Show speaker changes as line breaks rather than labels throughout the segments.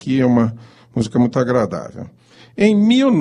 que é uma música muito agradável. Em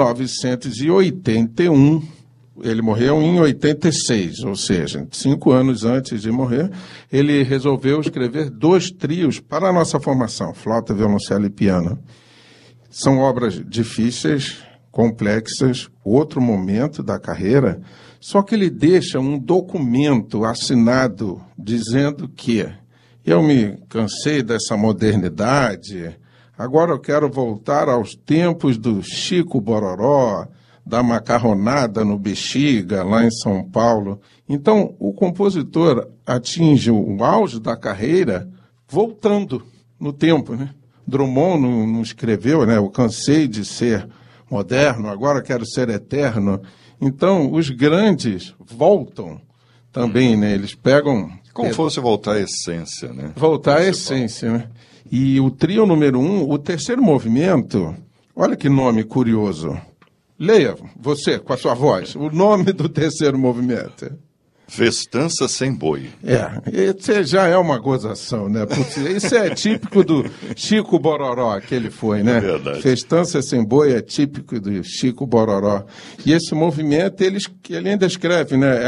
1981, ele morreu em 86, ou seja, 5 anos antes de morrer, ele resolveu escrever 2 trios para a nossa formação, flauta, violoncelo e piano. São obras difíceis, complexas, outro momento da carreira, só que ele deixa um documento assinado dizendo que eu me cansei dessa modernidade, agora eu quero voltar aos tempos do Chico Bororó, da macarronada no Bexiga, lá em São Paulo. Então, o compositor atinge o auge da carreira voltando no tempo, né? Drummond não escreveu, né? Eu cansei de ser moderno, agora quero ser eterno. Então, os grandes voltam também, né? Eles pegam...
Como fosse voltar à essência, né?
Voltar à essência, né? E o trio número 1, o terceiro movimento, olha que nome curioso. Leia, você, com a sua voz, o nome do terceiro movimento.
Festança sem boi.
Esse já é uma gozação, né? Porque isso é típico do Chico Bororó, que ele foi, né?
É verdade.
Festança sem boi é típico do Chico Bororó. E esse movimento, ele ainda escreve, né?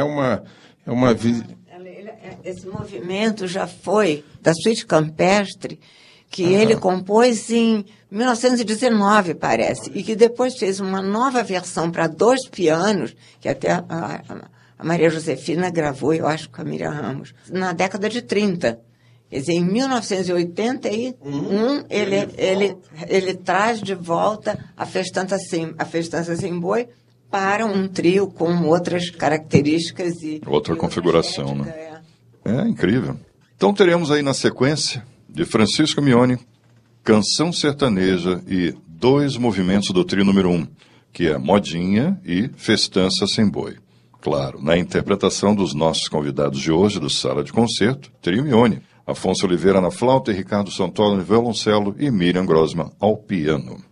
Esse movimento já foi da suíte campestre, que ele compôs em 1919, parece, e que depois fez uma nova versão para 2 pianos, que até a Maria Josefina gravou, eu acho, com a Miriam Ramos, na década de 30. Quer dizer, em 1981, ele traz de volta a Festança Sem Boi para um trio com outras características e...
Outra configuração, né? É incrível. Então teremos aí na sequência, de Francisco Mione, Canção Sertaneja e 2 movimentos do trio número 1, que é Modinha e Festança Sem Boi. Claro, na interpretação dos nossos convidados de hoje do Sala de Concerto, trio Mione, Afonso Oliveira na flauta e Ricardo Santoro no violoncelo e Miriam Grossman ao piano.